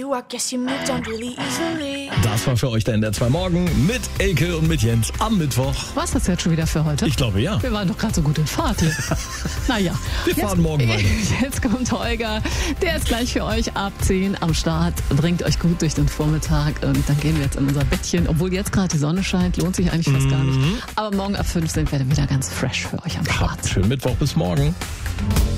you, I guess you moved on really easily. Das war für euch der NDR 2 Morgen mit Elke und mit Jens am Mittwoch. Was das jetzt schon wieder für heute? Ich glaube, ja. Wir waren doch gerade so gut in Fahrt hier. Naja. Wir fahren morgen weiter. Jetzt kommt Holger. Der ist gleich für euch ab 10 am Start. Bringt euch gut durch den Vormittag. Und dann gehen wir jetzt in unser Bettchen. Obwohl jetzt gerade die Sonne scheint, lohnt sich eigentlich fast gar nicht. Aber morgen ab 5 sind wir dann wieder ganz fresh für euch am Start. Schönen Mittwoch, bis morgen.